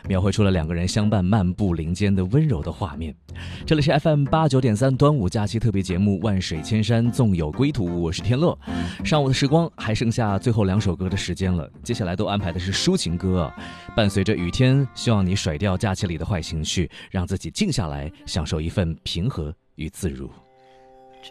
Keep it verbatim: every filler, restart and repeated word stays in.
描绘出了两个人相伴漫步林间的温柔的画面。这里是 F M 八九点三端午假期特别节目《万水千山纵有归途》，我是天乐。上午的时光还剩下最后两首歌的时间了，接下来都安排的是抒情歌啊。伴随着雨天，希望你甩掉假期里的坏情绪，让自己静下来，享受一份平和与自如。